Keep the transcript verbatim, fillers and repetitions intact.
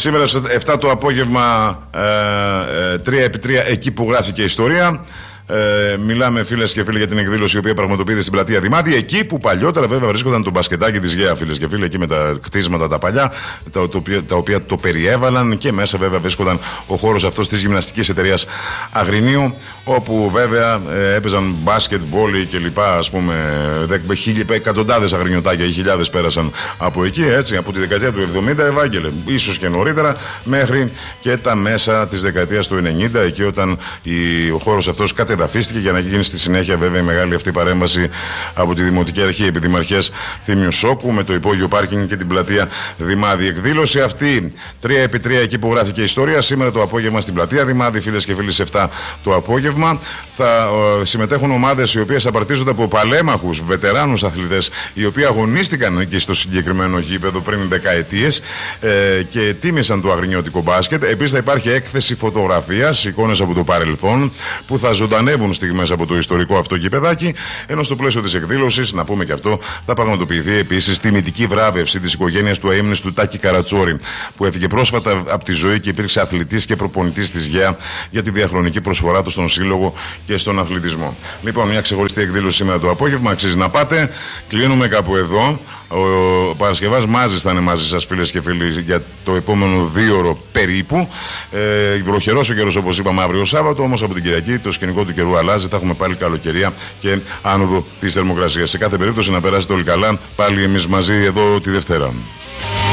Σήμερα στις εφτά το απόγευμα, ε, ε, τρία επί τρία, εκεί που γράφτηκε η ιστορία. Ε, μιλάμε, φίλες και φίλοι, για την εκδήλωση η οποία πραγματοποιείται στην πλατεία Δημάδη. Εκεί που παλιότερα βέβαια βρίσκονταν το μπασκετάκι της ΓΕΑ, φίλες και φίλοι, εκεί με τα κτίσματα τα παλιά, τα, το, τα οποία το περιέβαλαν, και μέσα βέβαια βρίσκονταν ο χώρος αυτός της γυμναστικής εταιρείας Αγρινίου, όπου βέβαια ε, έπαιζαν μπάσκετ, βόλεϊ κλπ. Ας πούμε, εκατοντάδες αγρινιωτάκια ή χιλιάδες πέρασαν από εκεί, έτσι, από τη δεκαετία του εβδομήντα, Ευάγγελε, ίσως και νωρίτερα, μέχρι και τα μέσα της δεκαετίας του ενενήντα, εκεί όταν η, ο χώρος αυτός κατεδαφίστηκε για να γίνει στη συνέχεια βέβαια η μεγάλη αυτή παρέμβαση από τη Δημοτική Αρχή Επιδημαρχίας Θήμιου Σόκου με το υπόγειο πάρκινγκ και την πλατεία Δημάδη. Εκδήλωση αυτή τρία επί τρία, εκεί που γράφτηκε η ιστορία, σήμερα το απόγευμα στην πλατεία Δημάδη, φίλες και φίλοι, σε εφτά το απόγευμα. Θα ε, συμμετέχουν ομάδες οι οποίες απαρτίζονται από παλέμαχους, βετεράνους αθλητές, οι οποίοι αγωνίστηκαν εκεί στο συγκεκριμένο γήπεδο πριν δεκαετίες ε, και τίμησαν το αγρινιώτικο μπάσκετ. Επίσης θα υπάρχει έκθεση φωτογραφίας, εικόνες από το παρελθόν, που θα ζωντανεύουν στιγμές από το ιστορικό αυτό γηπεδάκι. Ενώ στο πλαίσιο της εκδήλωσης, να πούμε και αυτό, θα πραγματοποιηθεί επίσης τιμητική βράβευση της οικογένειας του αείμνηστου Τάκη Καρατσόρη, που έφυγε πρόσφατα από τη ζωή και υπήρξε αθλητής και προπονητής της ΓΕΑ, για τη διαχρονική προσφορά του στον σύλλογο και στον αθλητισμό. Λοιπόν, μια ξεχωριστή εκδήλωση σήμερα το απόγευμα, αξίζει να πάτε. Κλείνουμε κάπου εδώ. Ο Παρασκευάς Μάζης θα είναι μαζί σας, φίλες και φίλοι, για το επόμενο δίωρο περίπου. Ε, βροχερός ο καιρός, όπως είπαμε, αύριο Σάββατο, όμως από την Κυριακή το σκηνικό του καιρού αλλάζει. Θα έχουμε πάλι καλοκαιρία και άνοδο της θερμοκρασίας. Σε κάθε περίπτωση να περάσετε όλοι καλά. Πάλι εμείς μαζί εδώ τη Δευτέρα.